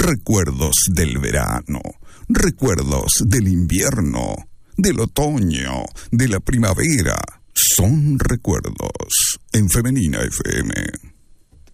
Recuerdos del verano, recuerdos del invierno, del otoño, de la primavera. Son recuerdos en Femenina FM.